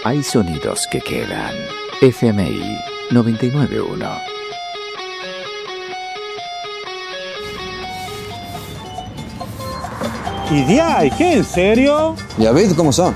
Hay sonidos que quedan. FMI 991. ¿Y qué? ¿En serio? Ya ves cómo son.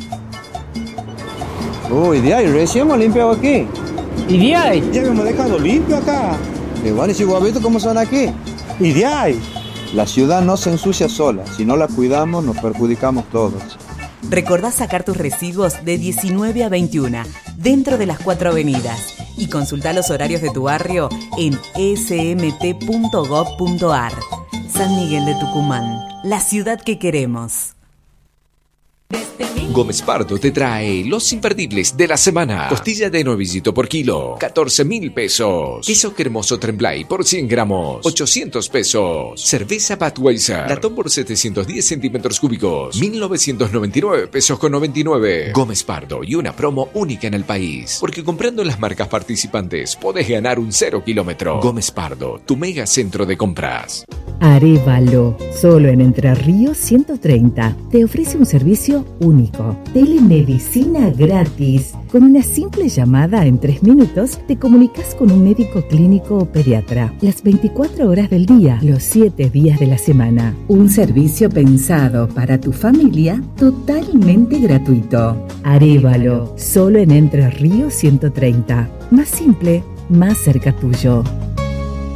Uy, recién hemos limpiado aquí. ¿Y ya hemos dejado limpio acá? Igual, si vos has visto cómo son aquí. ¿Y la ciudad no se ensucia sola. Si no la cuidamos, nos perjudicamos todos. Recordá sacar tus residuos de 19 a 21 dentro de las 4 avenidas y consultá los horarios de tu barrio en smt.gov.ar. San Miguel de Tucumán, la ciudad que queremos. Gómez Pardo te trae los imperdibles de la semana. Costilla de novillito por kilo, 14.000 pesos. Queso cremoso Tremblay por 100 gramos, 800 pesos. Cerveza Budweiser, latón por 710 centímetros cúbicos, 1.999 pesos con 99. Gómez Pardo y una promo única en el país. Porque comprando en las marcas participantes podés ganar un 0 kilómetro. Gómez Pardo, tu mega centro de compras. Arévalo, solo en Entre Ríos 130, te ofrece un servicio único. Telemedicina gratis. Con una simple llamada en 3 minutos te comunicas con un médico clínico o pediatra. Las 24 horas del día, los 7 días de la semana. Un servicio pensado para tu familia totalmente gratuito. Arévalo, solo en Entre Ríos 130. Más simple, más cerca tuyo.